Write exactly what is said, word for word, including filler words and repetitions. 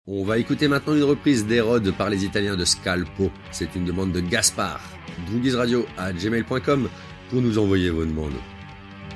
On va écouter maintenant une reprise d'Hérode par les Italiens de Scalpo. C'est une demande de Gaspard. Droogies Radio à gmail point com pour nous envoyer vos demandes.